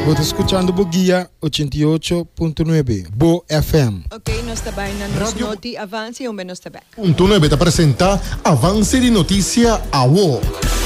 Vos escuchando Buguia 88.9, Bo FM. Ok, nós também nos noti Avance onde nós também. Ponto 9 te apresenta Avance de Noticia a Bo.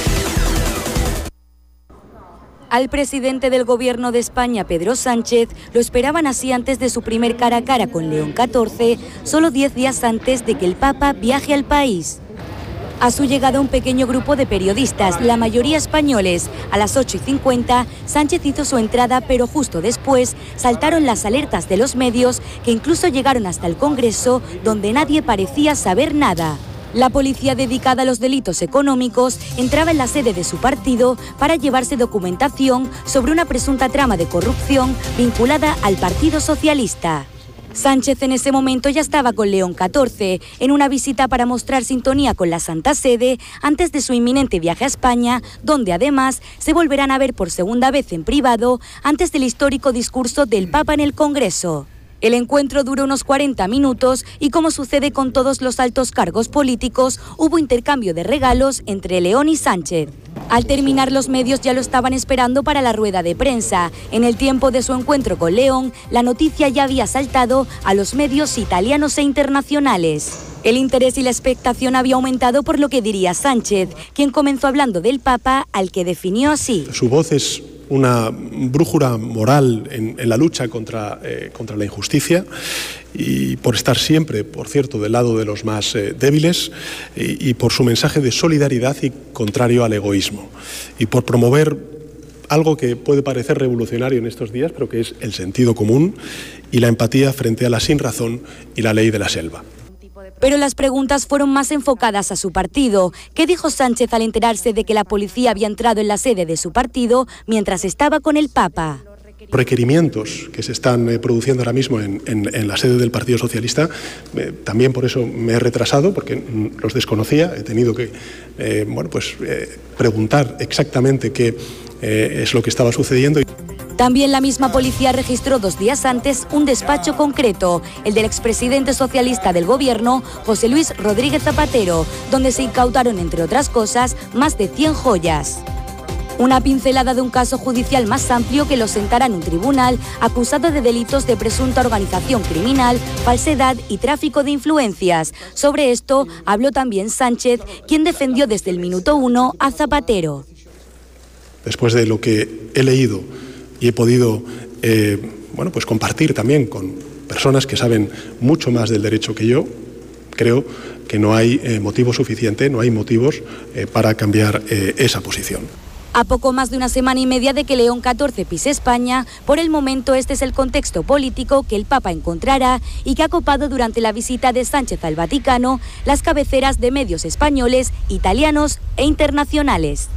Al presidente del Gobierno de España, Pedro Sánchez, lo esperaban así antes de su primer cara a cara con León XIV, solo 10 días antes de que el Papa viaje al país. A su llegada, un pequeño grupo de periodistas, la mayoría españoles. A las 8:50, Sánchez hizo su entrada, pero justo después saltaron las alertas de los medios que incluso llegaron hasta el Congreso, donde nadie parecía saber nada. La policía dedicada a los delitos económicos entraba en la sede de su partido para llevarse documentación sobre una presunta trama de corrupción vinculada al Partido Socialista. Sánchez en ese momento ya estaba con León XIV en una visita para mostrar sintonía con la Santa Sede antes de su inminente viaje a España, donde además se volverán a ver por segunda vez en privado antes del histórico discurso del Papa en el Congreso. El encuentro duró unos 40 minutos y, como sucede con todos los altos cargos políticos, hubo intercambio de regalos entre León y Sánchez. Al terminar, los medios ya lo estaban esperando para la rueda de prensa. En el tiempo de su encuentro con León, la noticia ya había saltado a los medios italianos e internacionales. El interés y la expectación había aumentado por lo que diría Sánchez, quien comenzó hablando del Papa, al que definió así. Su voz es una brújula moral en la lucha contra la injusticia y por estar siempre, por cierto, del lado de los más débiles y por su mensaje de solidaridad y contrario al egoísmo y por promover algo que puede parecer revolucionario en estos días, pero que es el sentido común y la empatía frente a la sinrazón y la ley de la selva. Pero las preguntas fueron más enfocadas a su partido. ¿Qué dijo Sánchez al enterarse de que la policía había entrado en la sede de su partido mientras estaba con el Papa? Requerimientos que se están produciendo ahora mismo en la sede del Partido Socialista, también por eso me he retrasado, porque los desconocía, he tenido que preguntar exactamente qué es lo que estaba sucediendo. También la misma policía registró 2 días antes un despacho concreto, el del expresidente socialista del gobierno, José Luis Rodríguez Zapatero, donde se incautaron, entre otras cosas, más de 100 joyas. Una pincelada de un caso judicial más amplio que lo sentará en un tribunal acusado de delitos de presunta organización criminal, falsedad y tráfico de influencias. Sobre esto habló también Sánchez, quien defendió desde el minuto 1 a Zapatero. Después de lo que he leído y he podido compartir también con personas que saben mucho más del derecho que yo, creo que no hay motivo suficiente, no hay motivos para cambiar esa posición. A poco más de una semana y media de que León XIV pise España, por el momento este es el contexto político que el Papa encontrará y que ha copado durante la visita de Sánchez al Vaticano las cabeceras de medios españoles, italianos e internacionales.